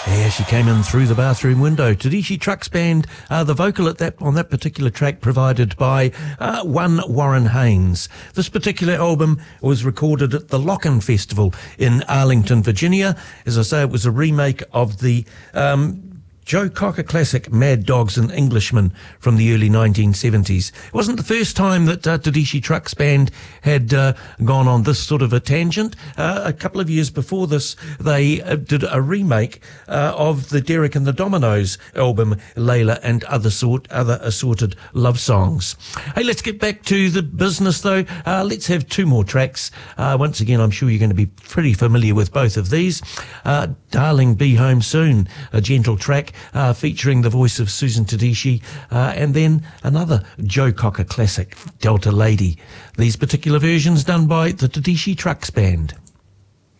Yeah, she came in through the bathroom window. Tedeschi Trucks Band, the vocal on that particular track provided by one Warren Haynes. This particular album was recorded at the Lockin' Festival in Arlington, Virginia. As I say, it was a remake of the Joe Cocker classic Mad Dogs and Englishmen from the early 1970s. It wasn't the first time that Tedeschi Trucks Band had gone on this sort of a tangent. A couple of years before this, they did a remake of the Derek and the Dominoes album, Layla and other assorted love songs. Hey, let's get back to the business though. Let's have two more tracks. Once again, I'm sure you're going to be pretty familiar with both of these. Darling, Be Home Soon, a gentle track featuring the voice of Susan Tedeschi, and then another Joe Cocker classic, Delta Lady. These particular versions done by the Tedeschi Trucks Band.